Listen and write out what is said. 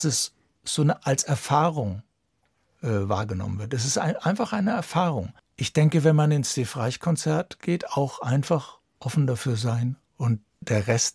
es so als Erfahrung wahrgenommen wird. Es ist einfach eine Erfahrung. Ich denke, wenn man ins Steve Reich Konzert geht, auch einfach offen dafür sein und der Rest